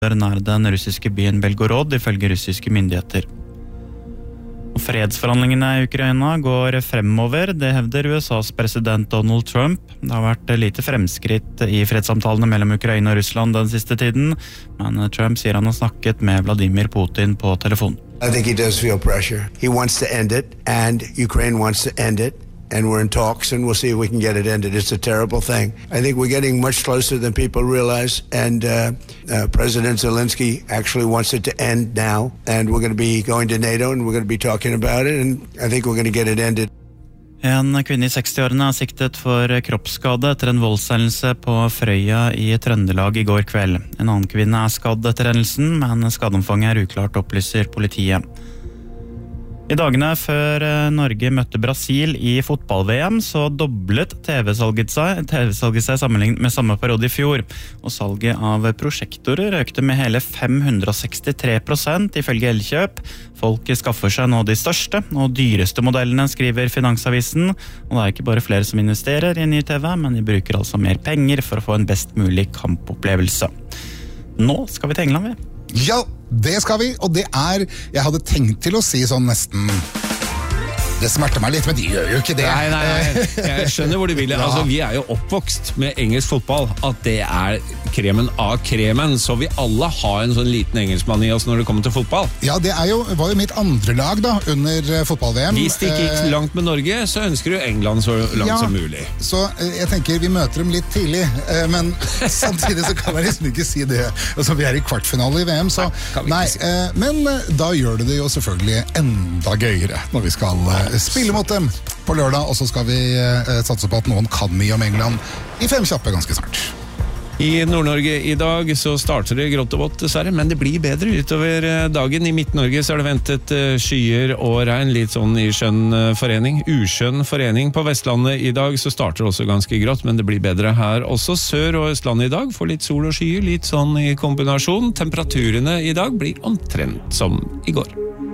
nær den russiske byen Belgorod, ifølge russiske myndigheter. Og fredsforhandlingene i Ukraina går fremover, det hevder USAs president Donald Trump. Det har vært lite fremskritt i fredssamtalene mellom Ukraina og Russland den siste tiden, men Trump sier han har snakket med Vladimir Putin på telefon. I think he does feel pressure. He wants to end it, and Ukraine wants to end it. And we're in talks, and we'll see if we can get it ended. It's a terrible thing. I think we're getting much closer than people realize, and President Zelensky actually wants it to end now, and we're going to be going to NATO, and we're going to be talking about it, and I think we're going to get it ended. En kvinne i 60-årene er siktet for kroppsskade etter en voldshendelse på Frøya i Trøndelag i går kveld. En annen kvinne er skadd etter hendelsen, men skadeomfanget er uklart, opplyser politiet. I dagene før Norge møtte Brasil i fotball-VM så doblet TV-salget seg sammenlignet med samme periode i fjor, og salget av prosjektorer økte med hele 563% ifølge Elkjøp. Folk skaffer seg nå de største og dyreste modellene, skriver Finansavisen, og det er ikke bare flere som investerer i ny TV, men de bruker altså mer penger for å få en best mulig kampopplevelse. Nå skal vi til England, vi. Ja, det skal vi, og det er, jeg hadde tenkt til å si sånn nesten, det smerter meg litt, men de gjør jo ikke det. Nei, jeg skjønner hvor de vil. Ja. Altså, vi er jo oppvokst med engelsk fotball, at det er kremen av kremen, så vi alle har en sånn liten engelskmann i oss når det kommer til fotball. Ja, det var jo mitt andre lag da, under fotball-VM. Hvis det ikke gikk langt med Norge, så ønsker du England så langt som mulig. Så jeg tenker vi møter dem litt tidlig, men samtidig så kan jeg liksom ikke si det. Altså, vi er i kvartfinale i VM, så nei, men da gjør det jo selvfølgelig enda gøyere når vi skal spille mot dem på lørdag, og så skal vi satse på at noen kan mye om England i 5 kjappe ganske snart. I Nord-Norge i dag så starter det grått og vått dessverre, men det blir bedre utover dagen. I Midt-Norge så er det ventet skyer og regn, litt sånn i uskjønn forening. På Vestlandet i dag så starter det også ganske grått, men det blir bedre her også. Sør- og Østlandet i dag får litt sol og skyer, litt sånn i kombinasjon. Temperaturene i dag blir omtrent som i går.